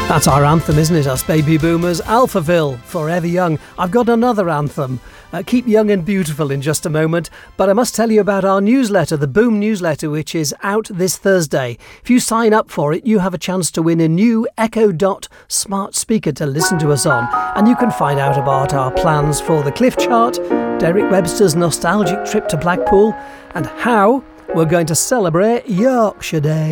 That's our anthem, isn't it, us baby boomers? Alphaville, Forever Young. I've got another anthem, Keep Young and Beautiful, in just a moment, but I must tell you about our newsletter, the Boom newsletter, which is out this Thursday. If you sign up for it, you have a chance to win a new Echo Dot smart speaker to listen to us on, and you can find out about our plans for the Cliff Chart, Derek Webster's nostalgic trip to Blackpool, and how we're going to celebrate Yorkshire Day.